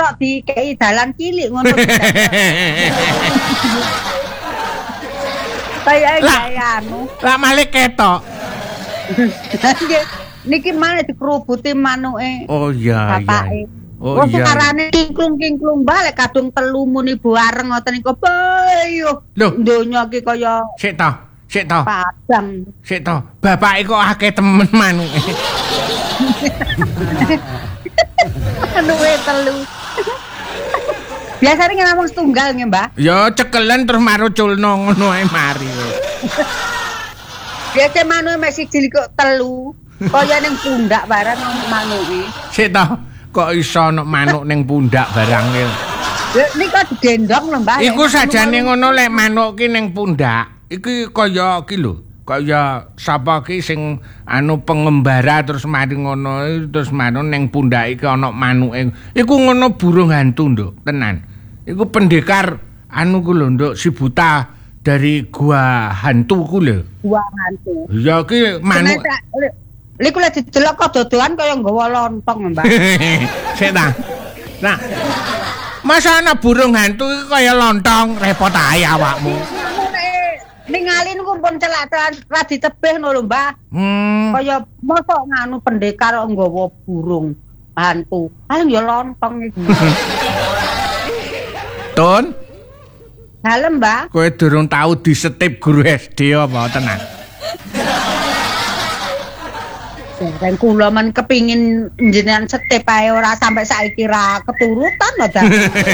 ketok dikei dalan cilik ngono. Kayak anu. Lah malih ketok. Niki maneh dikerubuti manuke. Oh iya iya. Oh iya. Sekarane kingklung-kingklung balik kadung telu muni bareng ngoten niku. Bayo. Donya iki kaya sik to. Padang. Sik to. Bapake kok akeh temen manuke. Manuke telu. Biasanya ngomong setunggal nggih, Mbah? Ya cekelen terus maruculno ngono ae mari. Biasa manuke mek siji kok telu. Kaya ning pundak barang manuke. Sik to, kok iso ana manuk ning pundak barang iki. Nika digendong lho, Mbah. Iku sajane ngono lek manuk ki ning pundak. Iki kaya iki lho. Kaya sapa ki sing anu pengembara terus mari ngono terus manuk ning pundake iki ana manuke. Iku ngono burung hantu, Nduk, tenan. Iku pendekar anu ku lho, Nduk, si buta dari gua hantu ku lho. Gua hantu. Ya ki manuk. Liku lek didelok kok dodolan kaya nggawa lontong, Mbak. Sik ta. Nah. Masa ana burung hantu iki kaya lontong, repot ae awakmu. Ningali niku pun celak-celak ra ditebih lho, Mbah. Kaya mosok nganu pendekar kok nggawa burung hantu. Paling ya lontong iki. Tun. Halo, Mbah. Kowe durung tau disetip guru SD apa tenan? Dan kula men kepingin jenengan setip ae ora sampai saiki ra keturutan lho, Dak.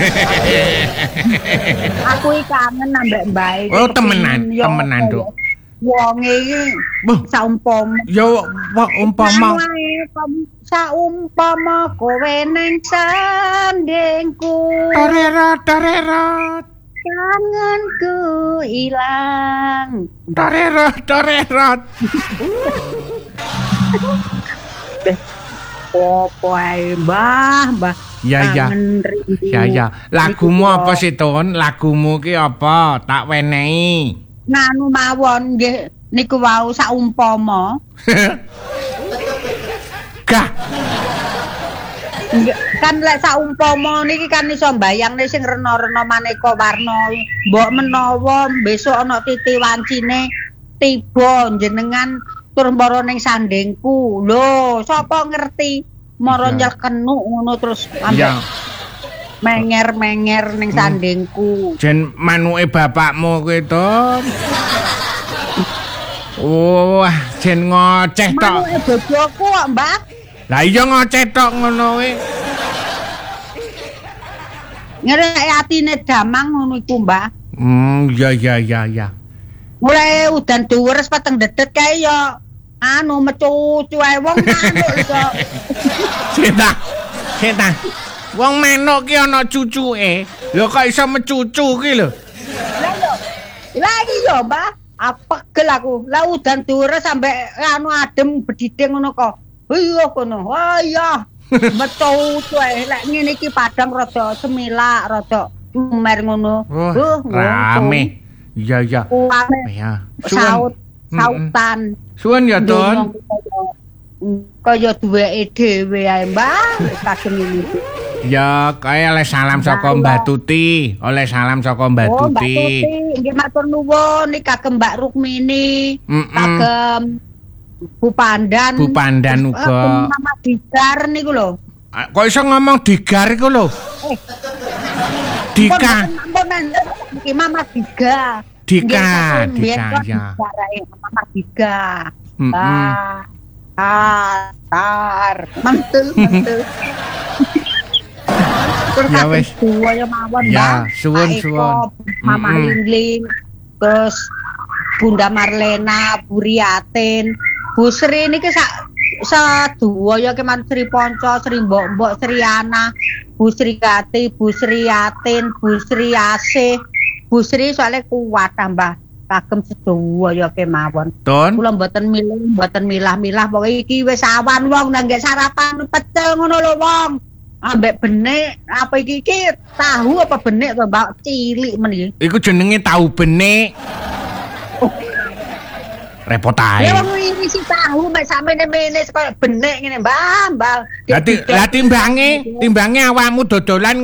Aku iki kangen ambek mbae. Oh, temenan, Nduk. Wong iki saumpama. Ya umpama. Saumpama kowe neng sandengku. Tarerot. Kangenku ilang. Tarerot. Opo ae, Mbah. Ya. Lagumu apa sih, Tun? Lagumu ki apa? Tak wenehi. Nganu mawon nggih niku wau saumpama. Gah. Kan lek saumpama niki kan iso mbayangne sing rena-rena maneka warna. Mbok menawa besok ana titi wancine tiba jenengan tur mbara ning sandengku. Lho, sapa ngerti mara nyelkenuk ngono terus ambek menger-menger ning sandengku. Jen manuke bapakmu kuwi to. Wah, jen ngoceh tok. Manuke bojoku kok, Mbak. Lah iya ngoceh tok ngono kuwi. Ngerek atine damang ngono iku, Mbak. Ya. Mulai udan dhuwur peteng dedet kae ya anu mecucu ae wong manuk iso. Sita. Wong manuk ki ana cucuke. Lho kok iso mecucu ki lho. Lah iya, Mbah. Apegel aku. Lah udan dhuwur sampe anu adem bedhithing ngono kok. Iya kono. Wah iya. Mecucu ae. Lek ngene iki padang rada semilak, rada lumer ngono. Rame. Iya. Ya. Sautan. Suwun ya, Tun. Kaya duweke dhewe ae, Mbah. Kagem iki. Ya, kaya oleh salam saka Mbak Tuti. Oleh salam saka Mbak Tuti. Mbak Tuti, nggih matur nuwun iki kagem Mbak Rukmini. Kagem Bu Pandan. Bu Pandan uga. Mama Digar niku lho. Kok iso ngomong Digar iku lho? Dika. Iki Mama Diga. Dika ya. Mama Diga. Tar. Mantul. Ya wis. Kaya mawon, ya, suwun. Mama Lingling, terus Bunda Marlena, Bu Riatin, Bu Sri niki sadaya keman Sri Ponco, Sri Mbok, Sri Ana, Bu Sri Kati, Bu Sri Yatin, Bu Sri Asih, Bu Sri soalnya kuat tambah kagem sedaya kemawon. Tun. Kula mboten milah-milah pokoke iki wis awan wong nang sarapan pecel ngono lho wong. Ambek benik apa iki tahu apa benik to Mbak cilik men iki. Iku jenenge tahu benik. Repot ae. Ya wong iki si tahu mek samene-mene kaya benik ngene Mbak. Lah timbange awakmu dodolan